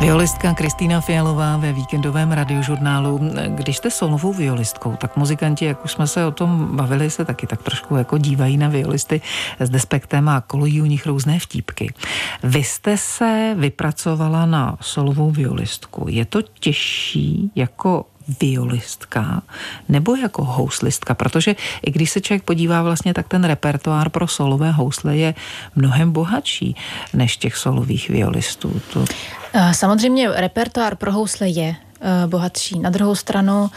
Violistka Kristýna Fialová ve víkendovém radiožurnálu. Když jste solovou violistkou, tak muzikanti, jak už jsme se o tom bavili, se taky tak trošku jako dívají na violisty s despektem a kolují u nich různé vtípky. Vy jste se vypracovala na solovou violistku. Je to těžší jako violistka nebo jako houslistka? Protože i když se člověk podívá vlastně, tak ten repertoár pro solové housle je mnohem bohatší než těch solových violistů. Samozřejmě repertoár pro housle je bohatší. Na druhou stranu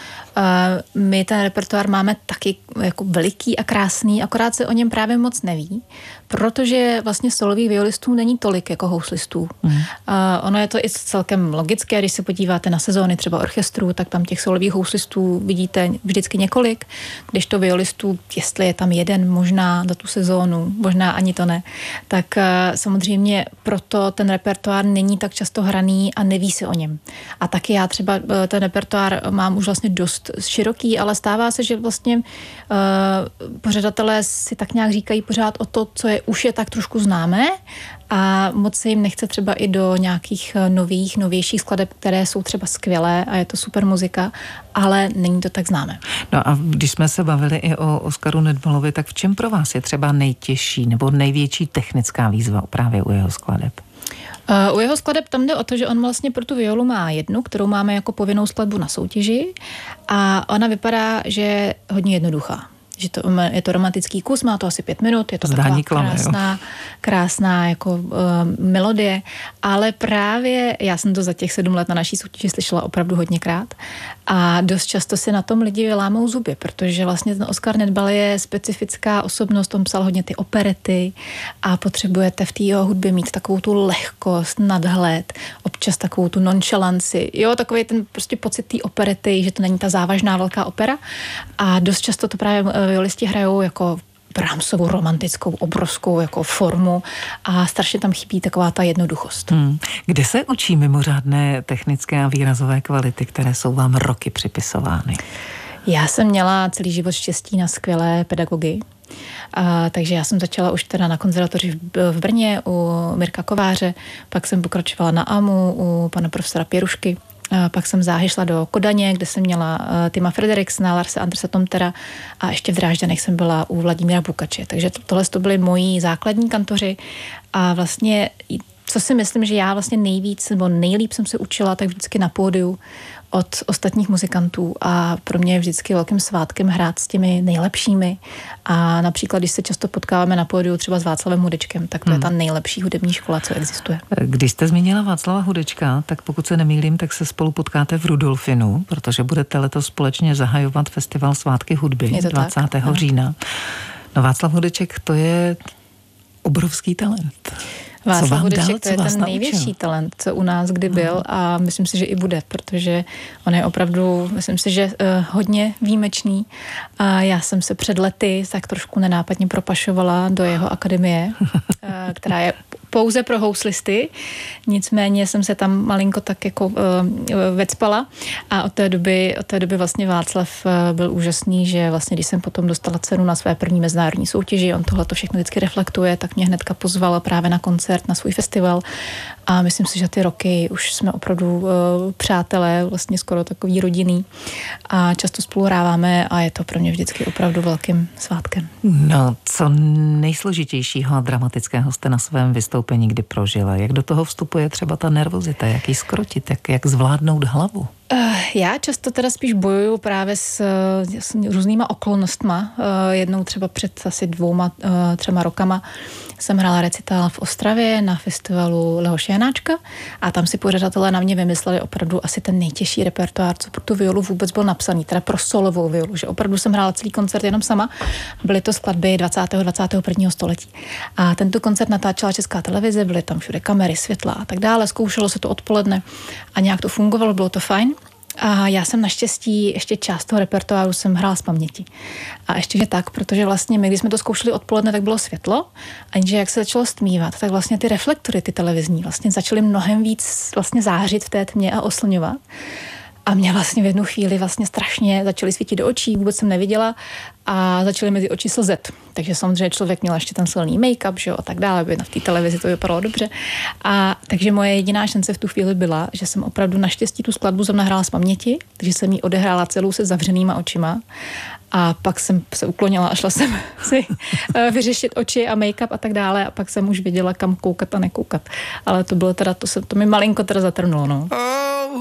my ten repertoár máme taky jako veliký a krásný, akorát se o něm právě moc neví, protože vlastně solových violistů není tolik jako houslistů. Ono je to i celkem logické, když se podíváte na sezóny třeba orchestrů, tak tam těch solových houslistů vidíte vždycky několik, když to violistů, jestli je tam jeden možná za tu sezónu, možná ani to ne, tak samozřejmě proto ten repertoár není tak často hraný a neví se o něm. A taky já třeba ten repertoár mám už vlastně dost široký, ale stává se, že vlastně pořadatelé si tak nějak říkají pořád o to, co už je tak trošku známé a moc se jim nechce třeba i do nějakých novějších skladeb, které jsou třeba skvělé a je to super muzika, ale není to tak známé. No a když jsme se bavili i o Oskaru Nedbalovi, tak v čem pro vás je třeba nejtěžší nebo největší technická výzva právě u jeho skladeb? U jeho skladeb tam jde o to, že on vlastně pro tu violu má jednu, kterou máme jako povinnou skladbu na soutěži a ona vypadá, že je hodně jednoduchá. Že je to romantický kus, má to asi 5 minut, je to taková krásná jako melodie, ale právě já jsem to za těch 7 let na naší soutěži slyšela opravdu hodněkrát a dost často si na tom lidi vylámou zuby, protože vlastně ten Oskar Nedbal je specifická osobnost, on psal hodně ty operety a potřebujete v té jeho hudbě mít takovou tu lehkost, nadhled, občas takovou tu nonchalanci, jo, takový ten prostě pocit té operety, že to není ta závažná velká opera a dost často to právě violisti hrajou jako Brahmsovou romantickou, obrovskou jako formu a strašně tam chybí taková ta jednoduchost. Kde se učí mimořádné technické a výrazové kvality, které jsou vám roky připisovány? Já jsem měla celý život štěstí na skvělé pedagogy, takže já jsem začala už teda na konzervatoři v Brně u Mirka Kováře, pak jsem pokračovala na AMU u pana profesora Pěrušky. Pak jsem záhy šla do Kodaně, kde jsem měla Tima Frederiksena, Larse Andersa Tomtera a ještě v Drážďanech jsem byla u Vladimíra Bukače. Takže tohle to byly moji základní kantoři a vlastně, co si myslím, že já vlastně nejvíc nebo nejlíp jsem se učila, tak vždycky na pódiu od ostatních muzikantů a pro mě je vždycky velkým svátkem hrát s těmi nejlepšími a například, když se často potkáváme na pódiu třeba s Václavem Hudečkem, tak to je ta nejlepší hudební škola, co existuje. Když jste zmínila Václava Hudečka, tak pokud se nemýlím, tak se spolu potkáte v Rudolfinu, protože budete letos společně zahajovat festival Svátky hudby 20. října. No Václav Hudeček, to je obrovský talent. Václav Hudeček, to je ten největší talent, co u nás kdy byl a myslím si, že i bude, protože on je opravdu, myslím si, že hodně výjimečný a já jsem se před lety tak trošku nenápadně propašovala do jeho akademie, která je pouze pro houslisty, nicméně jsem se tam malinko tak jako vecpala a od té doby vlastně Václav byl úžasný, že vlastně když jsem potom dostala cenu na své první mezinárodní soutěži, on tohle to všechno vždycky reflektuje, tak mě hnedka pozval právě na koncert, na svůj festival a myslím si, že ty roky už jsme opravdu přátelé, vlastně skoro takový rodinný a často spolu hráváme a je to pro mě vždycky opravdu velkým svátkem. No, co nejsložitějšího a dramatického jste na svém vystoupení kdy prožila? Jak do toho vstupuje třeba ta nervozita? Jak ji zkrotit? Jak zvládnout hlavu? Já často teda spíš bojuju právě s různýma okolnostma. Jednou třeba před asi 2-3 rokama jsem hrála recitál v Ostravě na festivalu Leoše Janáčka a tam si pořadatelé na mě vymysleli opravdu asi ten nejtěžší repertoár, co pro tu violu vůbec byl napsaný, teda pro solovou violu, že opravdu jsem hrála celý koncert jenom sama. Byly to skladby 20. 21. století. A tento koncert natáčela Česká televize, byly tam všude kamery, světla a tak dále. Zkoušelo se to odpoledne a nějak to fungovalo, bylo to fajn. A já jsem naštěstí ještě část toho repertoáru jsem hrála z paměti. A ještě že tak, protože vlastně my, když jsme to zkoušeli odpoledne, tak bylo světlo, a jenže jak se začalo stmívat, tak vlastně ty reflektory, ty televizní, vlastně začaly mnohem víc vlastně zářit v té tmě a oslňovat. A mě vlastně v jednu chvíli vlastně strašně začaly svítit do očí, vůbec jsem neviděla a začaly mi ty oči slzet. Takže samozřejmě člověk měl ještě ten silný make-up, že jo, a tak dále, aby v té televizi to vypadalo dobře. A takže moje jediná šance v tu chvíli byla, že jsem opravdu naštěstí tu skladbu jsem nahrála z paměti, takže jsem ji odehrála celou se zavřenýma očima. A pak jsem se uklonila a šla jsem si vyřešit oči a make-up a tak dále a pak jsem už věděla, kam koukat a nekoukat. Ale to bylo teda, to mi malinko teda zatrnulo, no.